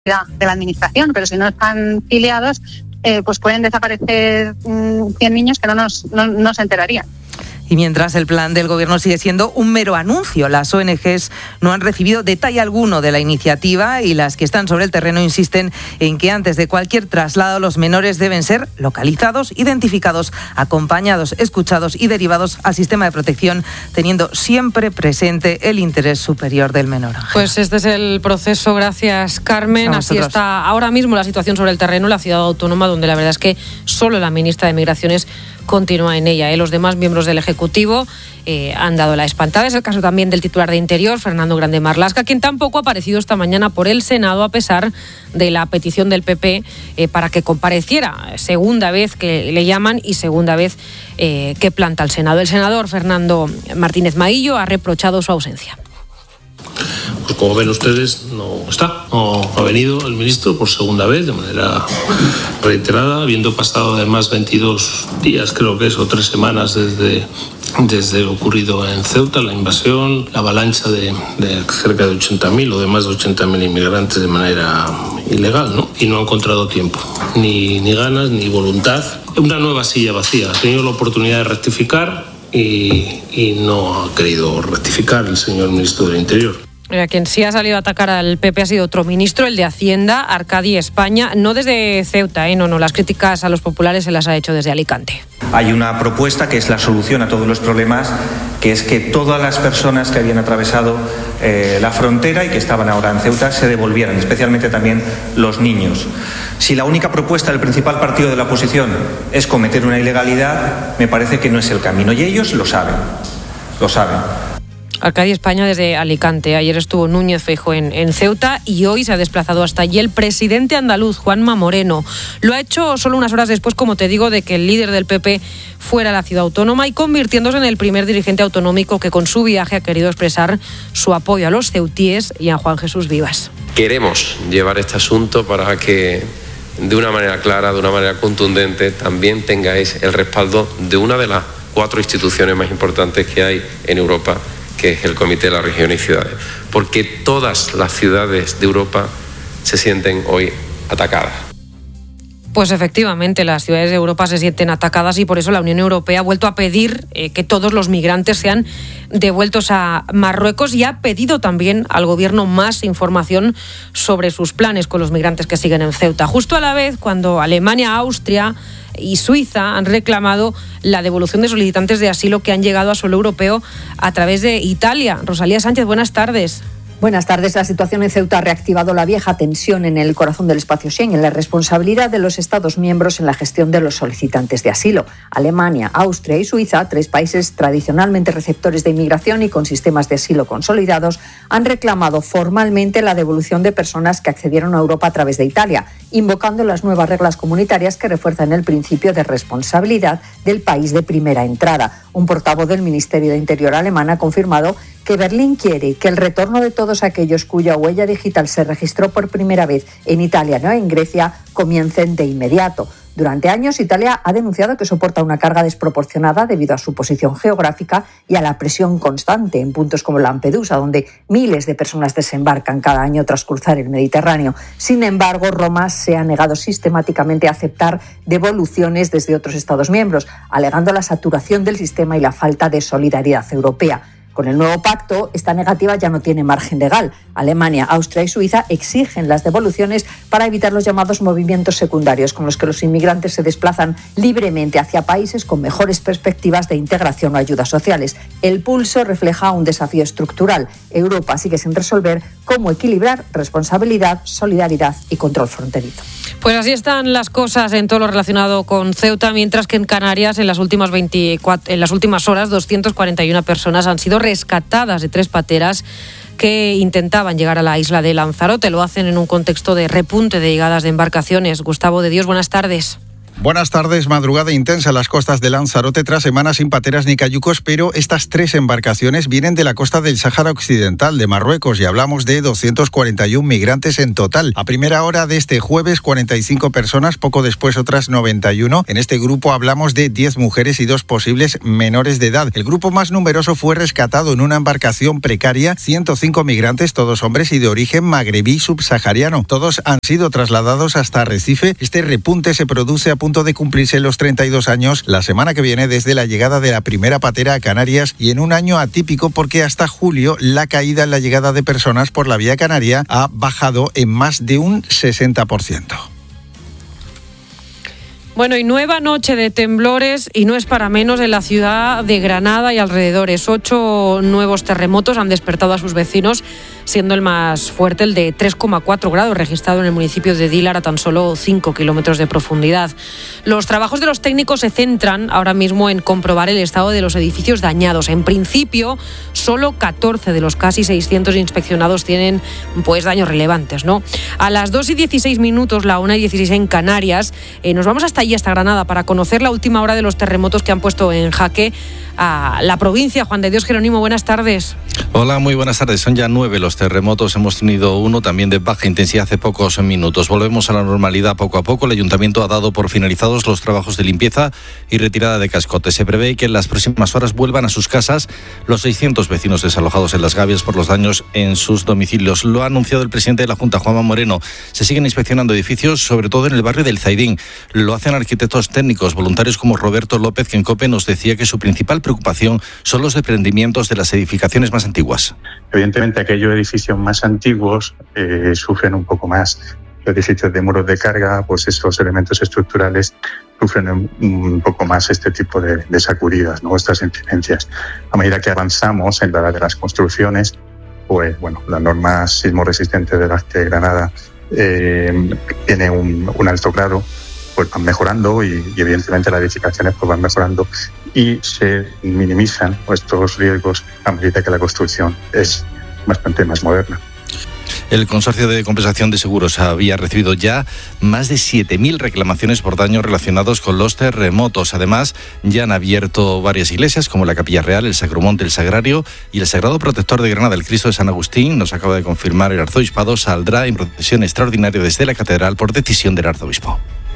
de la administración, pero si no están filiados, pues pueden desaparecer 100 niños que no se enterarían. Y mientras el plan del Gobierno sigue siendo un mero anuncio, las ONGs no han recibido detalle alguno de la iniciativa y las que están sobre el terreno insisten en que antes de cualquier traslado los menores deben ser localizados, identificados, acompañados, escuchados y derivados al sistema de protección, teniendo siempre presente el interés superior del menor. Pues este es el proceso, gracias Carmen. Así está ahora mismo la situación sobre el terreno en la ciudad autónoma, donde la verdad es que solo la ministra de Migraciones continúa en ella. Los demás miembros del Ejecutivo han dado la espantada. Es el caso también del titular de Interior, Fernando Grande Marlaska, quien tampoco ha aparecido esta mañana por el Senado a pesar de la petición del PP para que compareciera. Segunda vez que le llaman y segunda vez que planta el Senado. El senador Fernando Martínez Maillo ha reprochado su ausencia. Pues como ven ustedes, no ha venido el ministro por segunda vez de manera reiterada, habiendo pasado además 22 días, creo que es, o 3 semanas desde lo ocurrido en Ceuta, la invasión, la avalancha de cerca de 80.000 o de más de 80.000 inmigrantes de manera ilegal, ¿no? Y no ha encontrado tiempo, ni ganas, ni voluntad. Una nueva silla vacía. Ha tenido la oportunidad de rectificar y no ha querido rectificar el señor ministro del Interior. Mira, quien sí ha salido a atacar al PP ha sido otro ministro, el de Hacienda, Arcadi España, no desde Ceuta, no, las críticas a los populares se las ha hecho desde Alicante. Hay una propuesta que es la solución a todos los problemas, que es que todas las personas que habían atravesado la frontera y que estaban ahora en Ceuta se devolvieran, especialmente también los niños. Si la única propuesta del principal partido de la oposición es cometer una ilegalidad, me parece que no es el camino, y ellos lo saben. Arcadi España desde Alicante. Ayer estuvo Núñez Feijóo en Ceuta y hoy se ha desplazado hasta allí el presidente andaluz, Juanma Moreno. Lo ha hecho solo unas horas después, como te digo, de que el líder del PP fuera a la ciudad autónoma y convirtiéndose en el primer dirigente autonómico que con su viaje ha querido expresar su apoyo a los ceutíes y a Juan Jesús Vivas. Queremos llevar este asunto para que de una manera clara, de una manera contundente, también tengáis el respaldo de una de las 4 instituciones más importantes que hay en Europa, que es el Comité de las Regiones y Ciudades, porque todas las ciudades de Europa se sienten hoy atacadas. Pues efectivamente, las ciudades de Europa se sienten atacadas y por eso la Unión Europea ha vuelto a pedir que todos los migrantes sean devueltos a Marruecos y ha pedido también al gobierno más información sobre sus planes con los migrantes que siguen en Ceuta. Justo a la vez, cuando Alemania, Austria y Suiza han reclamado la devolución de solicitantes de asilo que han llegado a suelo europeo a través de Italia. Rosalía Sánchez, buenas tardes. Buenas tardes. La situación en Ceuta ha reactivado la vieja tensión en el corazón del espacio Schengen, la responsabilidad de los Estados miembros en la gestión de los solicitantes de asilo. Alemania, Austria y Suiza, 3 países tradicionalmente receptores de inmigración y con sistemas de asilo consolidados, han reclamado formalmente la devolución de personas que accedieron a Europa a través de Italia, invocando las nuevas reglas comunitarias que refuerzan el principio de responsabilidad del país de primera entrada. Un portavoz del Ministerio de Interior alemán ha confirmado que Berlín quiere que el retorno de todos aquellos cuya huella digital se registró por primera vez en Italia, no en Grecia, comiencen de inmediato. Durante años, Italia ha denunciado que soporta una carga desproporcionada debido a su posición geográfica y a la presión constante en puntos como Lampedusa, donde miles de personas desembarcan cada año tras cruzar el Mediterráneo. Sin embargo, Roma se ha negado sistemáticamente a aceptar devoluciones desde otros Estados miembros, alegando la saturación del sistema y la falta de solidaridad europea. Con el nuevo pacto, esta negativa ya no tiene margen legal. Alemania, Austria y Suiza exigen las devoluciones para evitar los llamados movimientos secundarios, con los que los inmigrantes se desplazan libremente hacia países con mejores perspectivas de integración o ayudas sociales. El pulso refleja un desafío estructural. Europa sigue sin resolver cómo equilibrar responsabilidad, solidaridad y control fronterizo. Pues así están las cosas en todo lo relacionado con Ceuta, mientras que en Canarias en las últimas horas 241 personas han sido rescatadas de 3 pateras que intentaban llegar a la isla de Lanzarote. Lo hacen en un contexto de repunte de llegadas de embarcaciones. Gustavo de Dios, buenas tardes. Buenas tardes. Madrugada intensa en las costas de Lanzarote tras semanas sin pateras ni cayucos, pero estas 3 embarcaciones vienen de la costa del Sáhara Occidental, de Marruecos, y hablamos de 241 migrantes en total. A primera hora de este jueves, 45 personas, poco después otras 91. En este grupo hablamos de 10 mujeres y 2 posibles menores de edad. El grupo más numeroso fue rescatado en una embarcación precaria, 105 migrantes, todos hombres y de origen magrebí subsahariano. Todos han sido trasladados hasta Arrecife. Este repunte se produce a punto de cumplirse los 32 años la semana que viene desde la llegada de la primera patera a Canarias, y en un año atípico porque hasta julio la caída en la llegada de personas por la vía canaria ha bajado en más de un 60%. Bueno, y nueva noche de temblores, y no es para menos, en la ciudad de Granada y alrededores. 8 nuevos terremotos han despertado a sus vecinos, siendo el más fuerte el de 3,4 grados registrado en el municipio de Dílar, a tan solo 5 kilómetros de profundidad. Los trabajos de los técnicos se centran ahora mismo en comprobar el estado de los edificios dañados. En principio, solo 14 de los casi 600 inspeccionados tienen daños relevantes, ¿no? A las 2:16, la 1:16 en Canarias, nos vamos hasta Granada para conocer la última hora de los terremotos que han puesto en jaque a la provincia. Juan de Dios Jerónimo, buenas tardes. Hola, muy buenas tardes. Son ya 9 los terremotos. Hemos tenido uno también de baja intensidad hace pocos minutos. Volvemos a la normalidad poco a poco. El Ayuntamiento ha dado por finalizados los trabajos de limpieza y retirada de cascotes. Se prevé que en las próximas horas vuelvan a sus casas los 600 vecinos desalojados en Las Gavias por los daños en sus domicilios. Lo ha anunciado el presidente de la Junta, Juanma Moreno. Se siguen inspeccionando edificios, sobre todo en el barrio del Zaidín. Lo hacen arquitectos técnicos, voluntarios como Roberto López, que en COPE nos decía que su principal preocupación son los desprendimientos de las edificaciones más antiguas. Evidentemente, aquellos edificios más antiguos sufren un poco más. Los edificios de muros de carga, pues esos elementos estructurales sufren un poco más este tipo de sacudidas, ¿no? Estas incidencias. A medida que avanzamos en la edad de las construcciones, pues bueno, la norma sismoresistente de la de Granada tiene un alto grado, pues van mejorando y evidentemente las edificaciones pues van mejorando y se minimizan estos riesgos a medida que la construcción es bastante más moderna. El Consorcio de Compensación de Seguros había recibido ya más de 7.000 reclamaciones por daños relacionados con los terremotos. Además, ya han abierto varias iglesias como la Capilla Real, el Sacromonte, el Sagrario y el Sagrado Protector de Granada, el Cristo de San Agustín. Nos acaba de confirmar el arzobispado. Saldrá en procesión extraordinaria desde la catedral por decisión del arzobispo.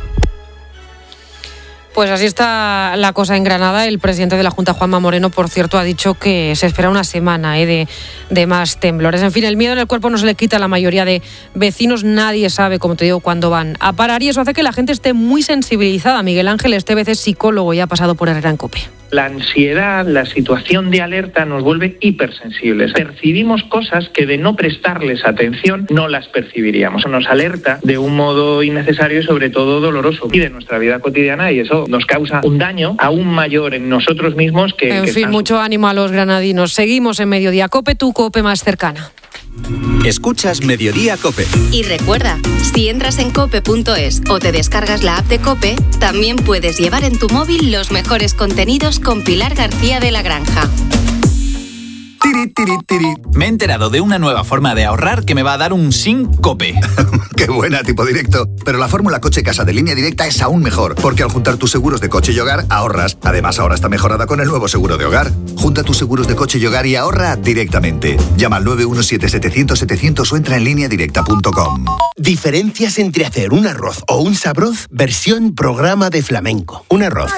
Pues así está la cosa en Granada. El presidente de la Junta, Juanma Moreno, por cierto, ha dicho que se espera una semana de más temblores. En fin, el miedo en el cuerpo no se le quita a la mayoría de vecinos. Nadie sabe, como te digo, cuándo van a parar, y eso hace que la gente esté muy sensibilizada. Miguel Ángel Estevez es psicólogo y ha pasado por Herrera en COPE. La ansiedad, la situación de alerta nos vuelve hipersensibles. Percibimos cosas que de no prestarles atención no las percibiríamos. Nos alerta de un modo innecesario y sobre todo doloroso y de nuestra vida cotidiana, y eso nos causa un daño aún mayor en nosotros mismos que... En fin, mucho ánimo a los granadinos. Seguimos en Mediodía COPE, tu COPE más cercana. Escuchas Mediodía COPE. Y recuerda, si entras en cope.es o te descargas la app de COPE, también puedes llevar en tu móvil los mejores contenidos con Pilar García de la Granja. Tiri, tiri, tiri. Me he enterado de una nueva forma de ahorrar que me va a dar un síncope. ¡Qué buena, tipo directo! Pero la fórmula coche-casa de Línea Directa es aún mejor, porque al juntar tus seguros de coche y hogar, ahorras. Además, ahora está mejorada con el nuevo seguro de hogar. Junta tus seguros de coche y hogar y ahorra directamente. Llama al 917-700-700 o entra en lineadirecta.com. Diferencias entre hacer un arroz o un sabroz, versión programa de flamenco. Un arroz.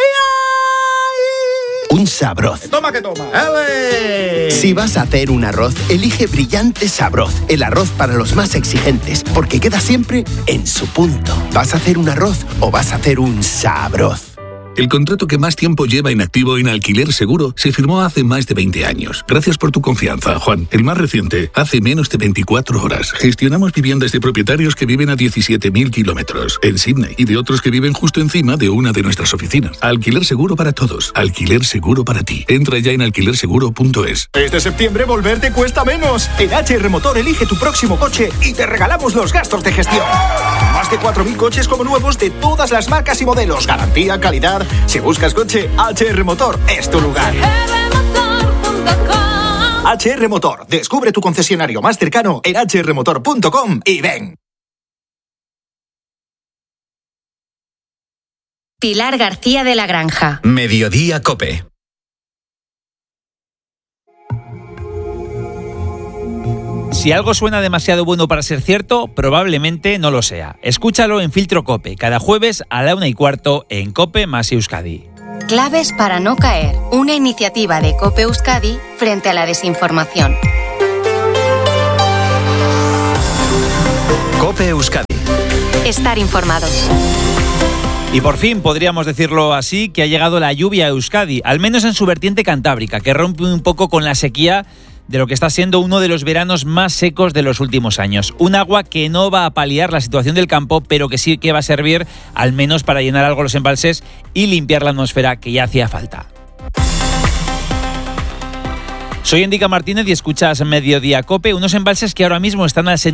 Un sabroz. Toma que toma. ¡Ale! Si vas a hacer un arroz, elige Brillante Sabroz, el arroz para los más exigentes, porque queda siempre en su punto. ¿Vas a hacer un arroz o vas a hacer un sabroz? El contrato que más tiempo lleva inactivo en Alquiler Seguro se firmó hace más de 20 años. Gracias por tu confianza, Juan. El más reciente, hace menos de 24 horas. Gestionamos viviendas de propietarios que viven a 17.000 kilómetros en Sydney y de otros que viven justo encima de una de nuestras oficinas. Alquiler Seguro para todos. Alquiler Seguro para ti. Entra ya en alquilerseguro.es. Este septiembre volver te cuesta menos. En HR Motor elige tu próximo coche y te regalamos los gastos de gestión. Más de 4.000 coches como nuevos de todas las marcas y modelos. Garantía, calidad. Si buscas coche, HR Motor es tu lugar. HR Motor. Descubre tu concesionario más cercano en hrmotor.com y ven. Pilar García de la Granja. Mediodía COPE. Si algo suena demasiado bueno para ser cierto, probablemente no lo sea. Escúchalo en Filtro COPE, cada jueves a la 1:15 en COPE más Euskadi. Claves para no caer. Una iniciativa de COPE Euskadi frente a la desinformación. COPE Euskadi. Estar informados. Y por fin, podríamos decirlo así, que ha llegado la lluvia a Euskadi, al menos en su vertiente cantábrica, que rompe un poco con la sequía de lo que está siendo uno de los veranos más secos de los últimos años. Un agua que no va a paliar la situación del campo, pero que sí que va a servir al menos para llenar algo los embalses y limpiar la atmósfera, que ya hacía falta. Soy Endica Martínez y escuchas Mediodía COPE, unos embalses que ahora mismo están al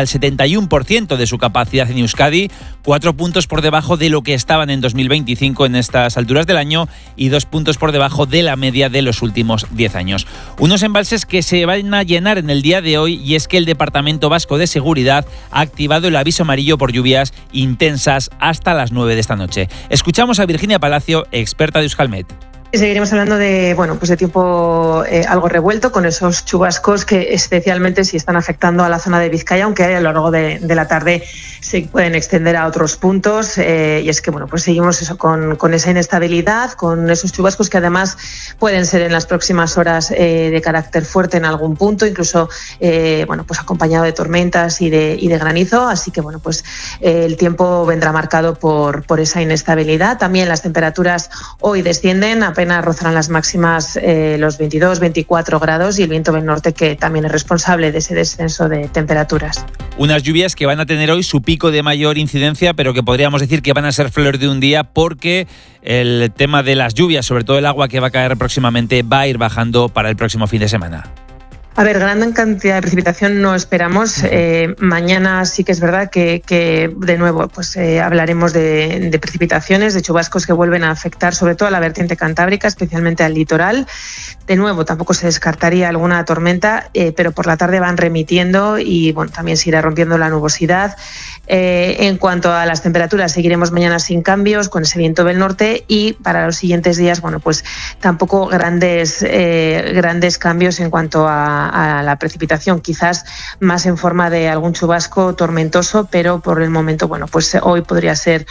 71% de su capacidad en Euskadi, 4 puntos por debajo de lo que estaban en 2025 en estas alturas del año y 2 puntos por debajo de la media de los últimos 10 años. Unos embalses que se van a llenar en el día de hoy, y es que el Departamento Vasco de Seguridad ha activado el aviso amarillo por lluvias intensas hasta las 9 de esta noche. Escuchamos a Virginia Palacio, experta de Euskalmet. Seguiremos hablando de tiempo algo revuelto, con esos chubascos que especialmente si están afectando a la zona de Vizcaya, aunque a lo largo de la tarde se pueden extender a otros puntos. Y es que pues seguimos eso con esa inestabilidad, con esos chubascos que además pueden ser en las próximas horas de carácter fuerte en algún punto, incluso acompañado de tormentas y de granizo. Así que el tiempo vendrá marcado por esa inestabilidad. También las temperaturas hoy descienden, apenas rozarán las máximas los 22, 24 grados, y el viento del norte, que también es responsable de ese descenso de temperaturas. Unas lluvias que van a tener hoy su pico de mayor incidencia, pero que podríamos decir que van a ser flor de un día, porque el tema de las lluvias, sobre todo el agua que va a caer próximamente, va a ir bajando para el próximo fin de semana. A ver, gran cantidad de precipitación no esperamos. Mañana sí que es verdad que de nuevo hablaremos de precipitaciones, de chubascos que vuelven a afectar sobre todo a la vertiente cantábrica, especialmente al litoral. De nuevo, tampoco se descartaría alguna tormenta, pero por la tarde van remitiendo y también se irá rompiendo la nubosidad. En cuanto a las temperaturas, seguiremos mañana sin cambios, con ese viento del norte, y para los siguientes días, tampoco grandes cambios en cuanto a la precipitación, quizás más en forma de algún chubasco tormentoso, pero por el momento, hoy podría ser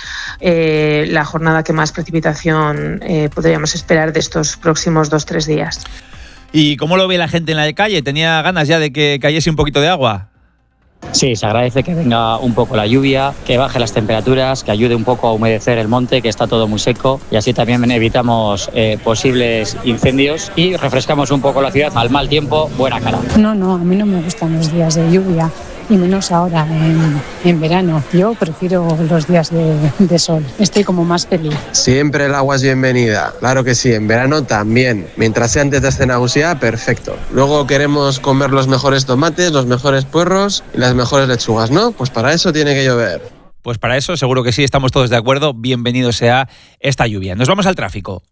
la jornada que más precipitación podríamos esperar de estos próximos 2-3 días. ¿Y cómo lo ve la gente en la calle? ¿Tenía ganas ya de que cayese un poquito de agua? Sí, se agradece que venga un poco la lluvia, que baje las temperaturas, que ayude un poco a humedecer el monte, que está todo muy seco, y así también evitamos posibles incendios y refrescamos un poco la ciudad. Al mal tiempo, buena cara. No, a mí no me gustan los días de lluvia, y menos ahora en verano. Yo prefiero los días de sol, estoy como más feliz. Siempre el agua es bienvenida, claro que sí, en verano también. Mientras sea antes de Escenagusia, perfecto. Luego queremos comer los mejores tomates, los mejores puerros y las mejores lechugas, ¿no? Pues para eso tiene que llover. Pues para eso seguro que sí, estamos todos de acuerdo. Bienvenido sea esta lluvia. Nos vamos al tráfico.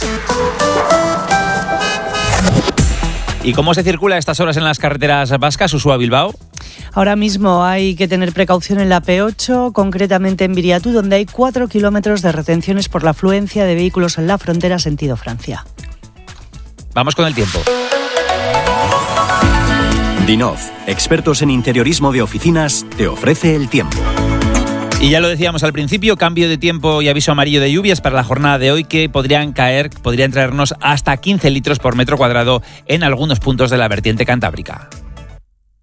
¿Y cómo se circula a estas horas en las carreteras vascas, Uxue Bilbao? Ahora mismo hay que tener precaución en la P8, concretamente en Viriatú, donde hay 4 kilómetros de retenciones por la afluencia de vehículos en la frontera sentido Francia. Vamos con el tiempo. Dinov, expertos en interiorismo de oficinas, te ofrece el tiempo. Y ya lo decíamos al principio, cambio de tiempo y aviso amarillo de lluvias para la jornada de hoy, que podrían traernos hasta 15 litros por metro cuadrado en algunos puntos de la vertiente cantábrica.